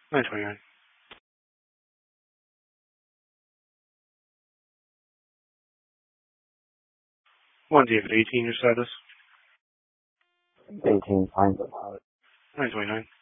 929. 1 David 18, your status. 18, find the pilot. 929.